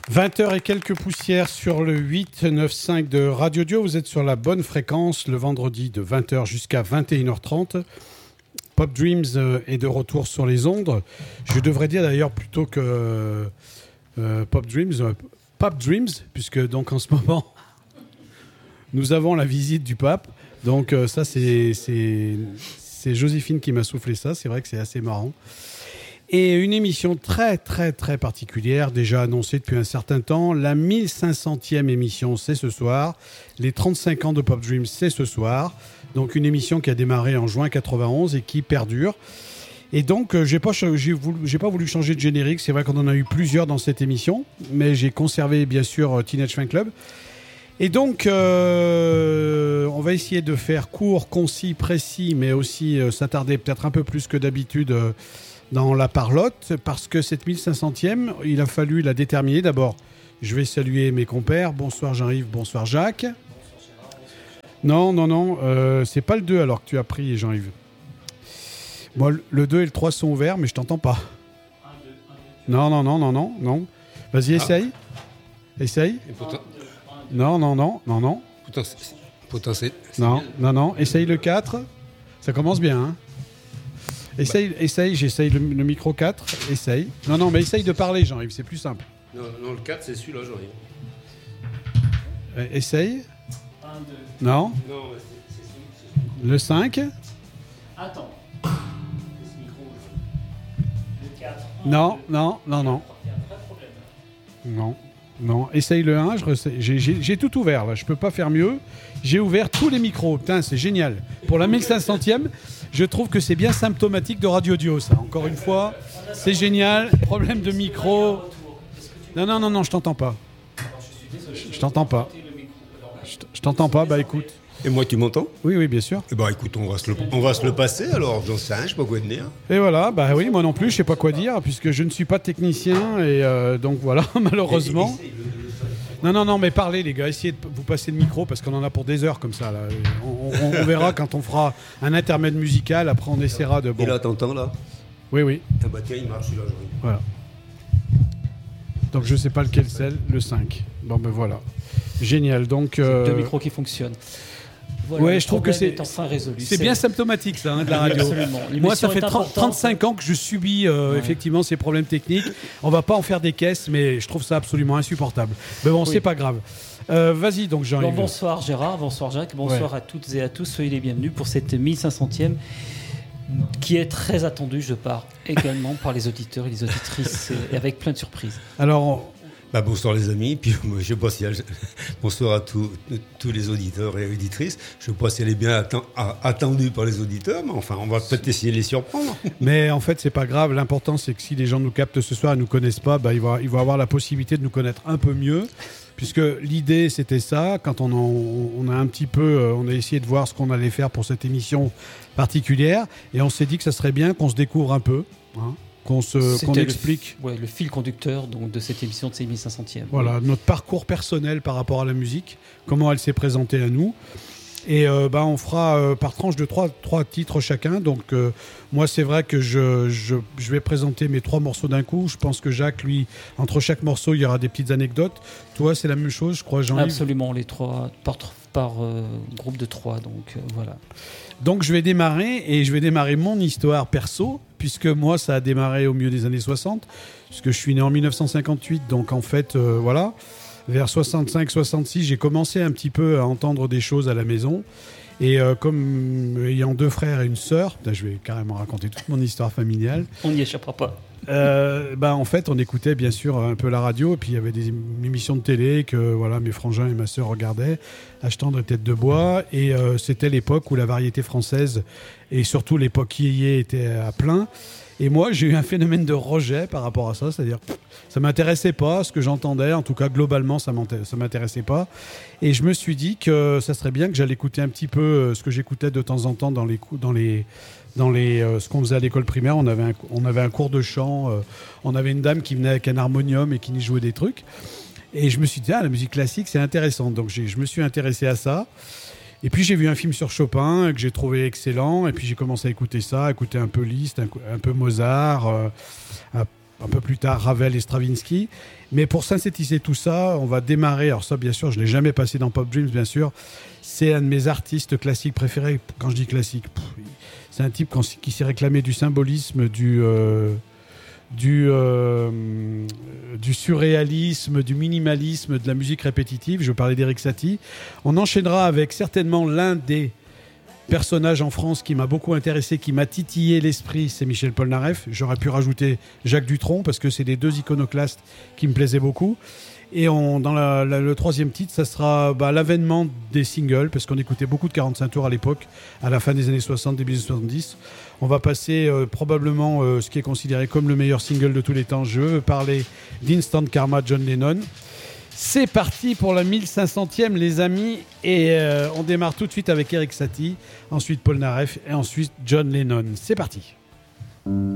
20h et quelques poussières sur le 895 de Radio Dio. Vous êtes sur la bonne fréquence le vendredi de 20h jusqu'à 21h30. Pop Dreams est de retour sur les ondes. Je devrais dire d'ailleurs plutôt que Pop Dreams, puisque donc en ce moment, nous avons la visite du pape. Donc ça, c'est Joséphine qui m'a soufflé ça. C'est vrai que c'est assez marrant. Et une émission très, très, très particulière, déjà annoncée depuis un certain temps. La 1500e émission, c'est ce soir. Les 35 ans de Pop Dreams, c'est ce soir. Donc une émission qui a démarré en juin 91 et qui perdure. Et donc, j'ai pas voulu changer de générique. C'est vrai qu'on en a eu plusieurs dans cette émission. Mais j'ai conservé, bien sûr, Teenage Fan Club. Et donc, on va essayer de faire court, concis, précis, mais aussi s'attarder peut-être un peu plus que d'habitude dans la parlotte, parce que cette 1500e, il a fallu la déterminer. D'abord, je vais saluer mes compères. Bonsoir Jean-Yves, bonsoir Jacques. Bonsoir Non, c'est pas le 2 alors que tu as pris, Jean-Yves. Moi, le 2 et le 3 sont ouverts, mais je t'entends pas. Non. Vas-y, essaye. Essaye. Non. Non. Essaye le 4. Ça commence bien, hein. Essaye, j'essaye le micro 4, essaye. Non, mais essaye de parler, Jean-Yves, c'est plus simple. Non, le 4, c'est celui-là, Jean-Yves. Essaye. 1, 2. Non, c'est celui. Le 5. Attends. C'est ce micro. Le 4. Non. Il y a un vrai problème. Non. Essaye le 1, j'ai tout ouvert, là, je peux pas faire mieux. J'ai ouvert tous les micros, putain, c'est génial. Pour la 1500e, je trouve que c'est bien symptomatique de Radio Dio, ça. Encore une fois, c'est génial. Problème de micro. Non, je t'entends pas. Je t'entends pas. Je t'entends pas, bah écoute. Et moi, tu m'entends ? Oui, bien sûr. Eh bah écoute, on va se le passer alors, j'en sais rien, je sais pas quoi dire. Et voilà, bah oui, moi non plus, je sais pas quoi dire, puisque je ne suis pas technicien, et donc voilà, malheureusement. Non, mais parlez les gars, essayez de vous passer le micro, parce qu'on en a pour des heures comme ça, là. On verra quand on fera un intermède musical, après on essaiera de... Et là, t'entends là ? Oui. Ah bah tiens, il marche celui-là, Jean-Yves. Voilà. Donc je sais pas lequel c'est, le 5. Bon ben voilà. Génial, donc... Deux micros qui fonctionnent. Voilà, ouais, je trouve que c'est enfin résolu. C'est bien symptomatique ça, hein, de la radio. Absolument. Moi, ça fait 35 ans que je subis effectivement ces problèmes techniques. On va pas en faire des caisses, mais je trouve ça absolument insupportable. Mais bon, c'est pas grave. Vas-y donc Jean-Yves. Bonsoir Gérard, bonsoir Jacques, bonsoir à toutes et à tous. Soyez les bienvenus pour cette 1500e qui est très attendue, je pars également par les auditeurs et les auditrices, et avec plein de surprises. Alors... bonsoir les amis, puis je sais pas si bonsoir à tous les auditeurs et auditrices. Je sais pas si elle est bien attendue par les auditeurs, mais enfin on va peut-être essayer de les surprendre. Mais en fait c'est pas grave, l'important c'est que si les gens nous captent ce soir et nous connaissent pas, ils vont avoir la possibilité de nous connaître un peu mieux. Puisque l'idée c'était ça, quand on a un petit peu, on a essayé de voir ce qu'on allait faire pour cette émission particulière, et on s'est dit que ça serait bien qu'on se découvre un peu, hein. Qu'on explique le fil conducteur donc, de cette émission de ces 1500e. Voilà, notre parcours personnel par rapport à la musique, comment elle s'est présentée à nous. Et on fera par tranche de trois titres chacun. Donc moi, c'est vrai que je vais présenter mes 3 morceaux d'un coup. Je pense que Jacques, lui, entre chaque morceau, il y aura des petites anecdotes. Toi, c'est la même chose, je crois, Jean-Yves ? Absolument, les 3 par groupe de 3. Donc voilà. Donc je vais démarrer mon histoire perso, puisque moi ça a démarré au milieu des années 60, puisque je suis né en 1958, donc en fait voilà, vers 65-66 j'ai commencé un petit peu à entendre des choses à la maison, et comme ayant 2 frères et une sœur, je vais carrément raconter toute mon histoire familiale. On n'y échappera pas. En fait on écoutait bien sûr un peu la radio, et puis il y avait des émissions de télé que voilà, mes frangins et ma sœur regardaient, H tendre et Tête de bois, et c'était l'époque où la variété française et surtout l'époque yéyé était à plein, et moi j'ai eu un phénomène de rejet par rapport à ça, c'est-à-dire ça m'intéressait pas ce que j'entendais, en tout cas globalement ça m'intéressait pas, et je me suis dit que ça serait bien que j'allais écouter un petit peu ce que j'écoutais de temps en temps dans ce qu'on faisait à l'école primaire. On avait un cours de chant, on avait une dame qui venait avec un harmonium et qui nous jouait des trucs, et je me suis dit la musique classique c'est intéressant, donc je me suis intéressé à ça. Et puis j'ai vu un film sur Chopin que j'ai trouvé excellent, et puis j'ai commencé à écouter ça, écouter un peu Liszt, un peu Mozart, un peu plus tard Ravel et Stravinsky. Mais pour synthétiser tout ça, on va démarrer. Alors ça, bien sûr, je ne l'ai jamais passé dans Pop Dreams, bien sûr. C'est un de mes artistes classiques préférés. Quand je dis classique, c'est un type qui s'est réclamé du symbolisme, du surréalisme, du minimalisme, de la musique répétitive. Je parlais d'Erik Satie. On enchaînera avec certainement l'un des personnages en France qui m'a beaucoup intéressé, qui m'a titillé l'esprit, c'est Michel Polnareff. J'aurais pu rajouter Jacques Dutronc parce que c'est les deux iconoclastes qui me plaisaient beaucoup. Et dans le troisième titre, ça sera l'avènement des singles, parce qu'on écoutait beaucoup de 45 tours à l'époque, à la fin des années 60, début des 70. On va passer probablement ce qui est considéré comme le meilleur single de tous les temps. Je veux parler d'Instant Karma, John Lennon. C'est parti pour la 1500e, les amis. Et on démarre tout de suite avec Erik Satie, ensuite Polnareff et ensuite John Lennon. C'est parti.